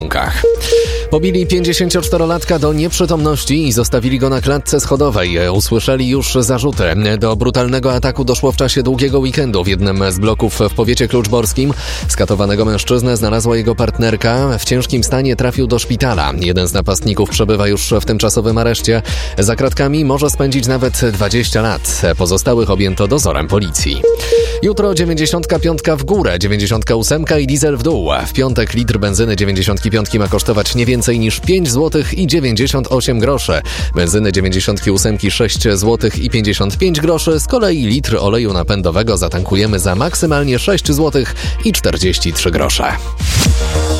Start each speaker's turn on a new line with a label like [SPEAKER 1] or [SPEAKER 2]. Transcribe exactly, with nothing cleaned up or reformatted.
[SPEAKER 1] Pobili pięćdziesięcioczterolatka do nieprzytomności i zostawili go na klatce schodowej. Usłyszeli już zarzuty. Do brutalnego ataku doszło w czasie długiego weekendu w jednym z bloków w powiecie kluczborskim. Skatowanego mężczyznę znalazła jego partnerka. W ciężkim stanie trafił do szpitala. Jeden z napastników przebywa już w tymczasowym areszcie. Za kratkami może spędzić nawet dwadzieścia lat. Pozostałych objęto dozorem policji. Jutro dziewięćdziesiątka piątka w górę, dziewięćdziesiątka ósemka i diesel w dół. W piątek litr benzyny dziewięćdziesiątki piątki ma kosztować nie więcej niż pięć złotych i dziewięćdziesiąt osiem groszy. Benzyny dziewięćdziesiątki ósemki sześć złotych i pięćdziesiąt pięć groszy. Z kolei litr oleju napędowego zatankujemy za maksymalnie sześć złotych i czterdzieści trzy grosze.